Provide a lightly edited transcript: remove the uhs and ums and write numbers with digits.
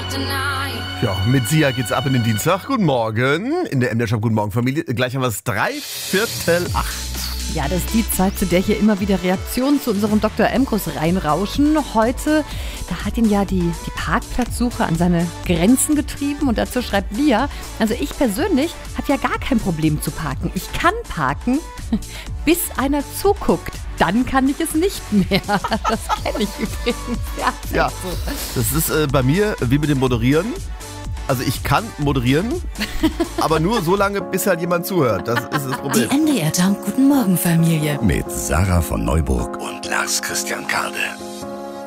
Ja, mit Sia geht's ab in den Dienstag. Guten Morgen. In der MDR Shop Guten Morgen Familie. Gleich haben wir es 7:45. Ja, das ist die Zeit, zu der hier immer wieder Reaktionen zu unserem Dr. M-Kurs reinrauschen. Heute, da hat ihn ja die Parkplatzsuche an seine Grenzen getrieben. Und dazu schreibt Lia, also ich persönlich habe ja gar kein Problem zu parken. Ich kann parken, bis einer zuguckt. Dann kann ich es nicht mehr. Das kenne ich übrigens. Ja, das ist bei mir wie mit dem Moderieren. Also ich kann moderieren, aber nur so lange, bis halt jemand zuhört. Das ist das Problem. Die MDR Jump Guten Morgen Familie. Mit Sarah von Neuburg und Lars Christian Kade.